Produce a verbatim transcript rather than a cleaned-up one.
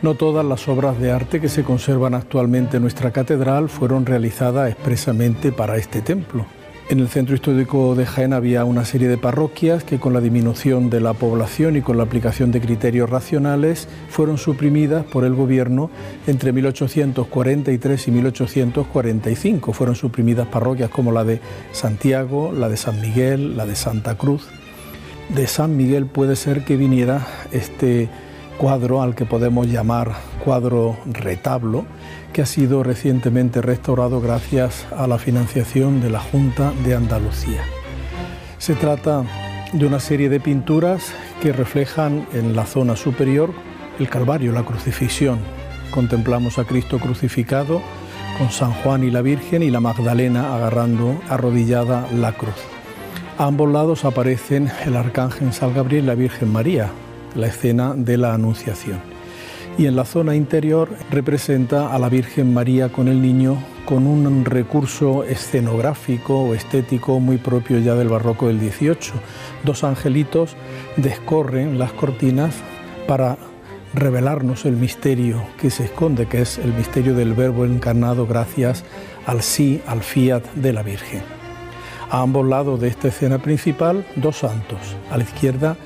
No todas las obras de arte que se conservan actualmente en nuestra catedral fueron realizadas expresamente para este templo. En el centro histórico de Jaén había una serie de parroquias que, con la disminución de la población y con la aplicación de criterios racionales, fueron suprimidas por el gobierno entre mil ochocientos cuarenta y tres y mil ochocientos cuarenta y cinco. Fueron suprimidas parroquias como la de Santiago, la de San Miguel, la de Santa Cruz. De San Miguel puede ser que viniera este cuadro al que podemos llamar cuadro retablo, que ha sido recientemente restaurado gracias a la financiación de la Junta de Andalucía. Se trata de una serie de pinturas que reflejan en la zona superior el Calvario, la crucifixión. Contemplamos a Cristo crucificado con San Juan y la Virgen y la Magdalena agarrando arrodillada la cruz. A ambos lados aparecen el Arcángel San Gabriel y la Virgen María, la escena de la Anunciación. Y en la zona interior representa a la Virgen María con el niño con un recurso escenográfico o estético muy propio ya del barroco del dieciocho. Dos angelitos descorren las cortinas para revelarnos el misterio que se esconde, que es el misterio del Verbo encarnado gracias al sí, al fiat de la Virgen. A ambos lados de esta escena principal, dos santos. A la izquierda,